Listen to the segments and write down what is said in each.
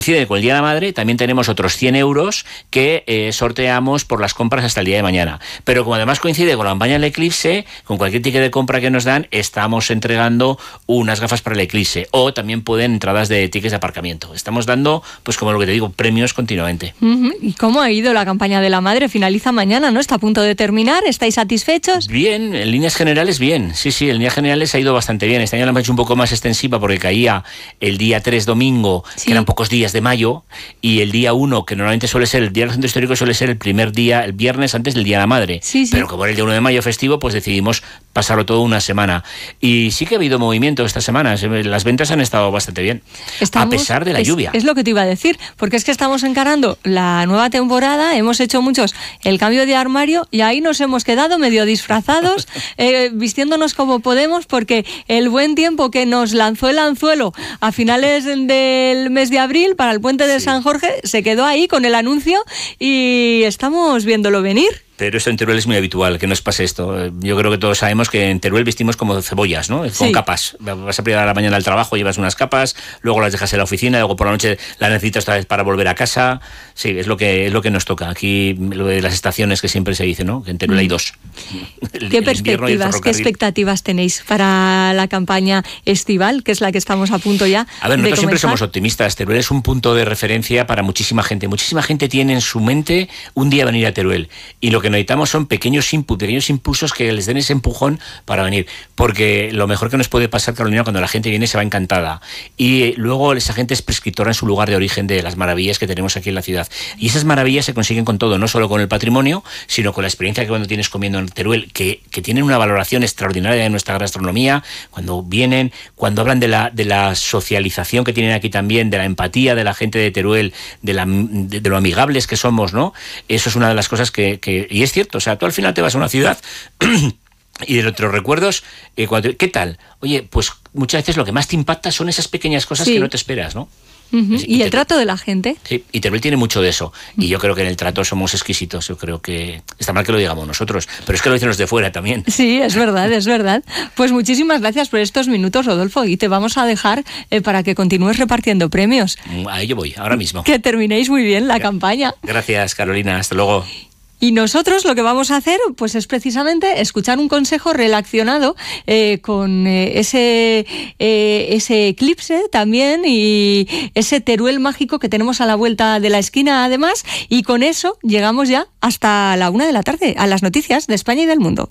coincide con el Día de la Madre, también tenemos otros 100 euros que sorteamos por las compras hasta el día de mañana. Pero como además coincide con la campaña del eclipse, con cualquier ticket de compra que nos dan, estamos entregando unas gafas para el eclipse, o también pueden entradas de tickets de aparcamiento. Estamos dando, pues como lo que te digo, premios continuamente. ¿Y cómo ha ido la campaña de la Madre? Finaliza mañana, ¿no? Está a punto de terminar. ¿Estáis satisfechos? Bien, en líneas generales bien. Sí, en líneas generales ha ido bastante bien. Este año la hemos hecho un poco más extensiva porque caía el día 3 domingo, que eran pocos días de mayo, y el día 1, que normalmente suele ser el día del centro histórico, suele ser el primer día, el viernes antes del Día de la Madre. Pero como era el día 1 de mayo festivo, pues decidimos pasarlo todo una semana. Y sí que ha habido movimiento estas semanas. Las ventas han estado bastante bien, a pesar de la lluvia. Es lo que te iba a decir, porque es que estamos encarando la nueva temporada, hemos hecho muchos el cambio de armario y ahí nos hemos quedado medio disfrazados, vistiéndonos como podemos, porque el buen tiempo que nos lanzó el anzuelo a finales del mes de abril para el puente de San Jorge se quedó ahí con el anuncio y estamos viéndolo venir. Pero esto en Teruel es muy habitual, que nos pase esto. Yo creo que todos sabemos que en Teruel vestimos como cebollas, ¿no? Con capas. Vas a primera a la mañana al trabajo, llevas unas capas, luego las dejas en la oficina, luego por la noche las necesitas otra vez para volver a casa. Sí, es lo que nos toca. Aquí lo de las estaciones que siempre se dice, ¿no? Que en Teruel hay dos. ¿Qué perspectivas, qué expectativas tenéis para la campaña estival, que es la que estamos a punto ya? A ver, nosotros siempre somos optimistas. Teruel es un punto de referencia para muchísima gente. Muchísima gente tiene en su mente un día venir a Teruel. Y lo que necesitamos son pequeños impulsos que les den ese empujón para venir, porque lo mejor que nos puede pasar, Carolina, cuando la gente viene se va encantada y luego esa gente es prescriptora en su lugar de origen de las maravillas que tenemos aquí en la ciudad, y esas maravillas se consiguen con todo, no solo con el patrimonio, sino con la experiencia que cuando tienes comiendo en Teruel, que tienen una valoración extraordinaria de nuestra gastronomía, cuando vienen, cuando hablan de la socialización que tienen aquí también, de la empatía de la gente de Teruel, de lo amigables que somos, ¿no? Eso es una de las cosas que y es cierto, o sea, tú al final te vas a una ciudad y de otros recuerdos, ¿qué tal? Oye, pues muchas veces lo que más te impacta son esas pequeñas cosas que no te esperas, ¿no? ¿Y el trato de la gente? Sí, y Teruel tiene mucho de eso. Y yo creo que en el trato somos exquisitos. Yo creo que está mal que lo digamos nosotros, pero es que lo dicen los de fuera también. Sí, es verdad, es verdad. Pues muchísimas gracias por estos minutos, Rodolfo, y te vamos a dejar para que continúes repartiendo premios. A ello voy, ahora mismo. Que terminéis muy bien la campaña. Gracias, Carolina. Hasta luego. Y nosotros lo que vamos a hacer pues es precisamente escuchar un consejo relacionado con ese eclipse también y ese Teruel mágico que tenemos a la vuelta de la esquina además, y con eso llegamos ya hasta la 1 de la tarde a las noticias de España y del mundo.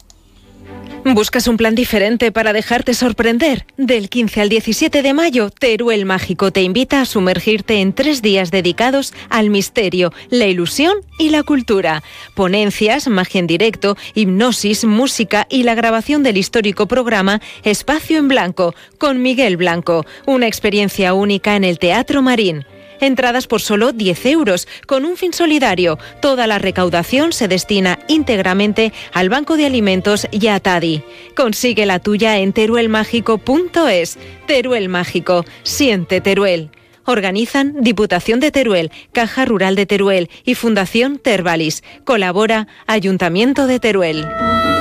¿Buscas un plan diferente para dejarte sorprender? Del 15 al 17 de mayo, Teruel Mágico te invita a sumergirte en 3 días dedicados al misterio, la ilusión y la cultura. Ponencias, magia en directo, hipnosis, música y la grabación del histórico programa Espacio en Blanco, con Miguel Blanco. Una experiencia única en el Teatro Marín. Entradas por solo 10 euros, con un fin solidario. Toda la recaudación se destina íntegramente al Banco de Alimentos y a TADI. Consigue la tuya en teruelmágico.es. Teruel Mágico. Siente Teruel. Organizan Diputación de Teruel, Caja Rural de Teruel y Fundación Tervalis. Colabora Ayuntamiento de Teruel.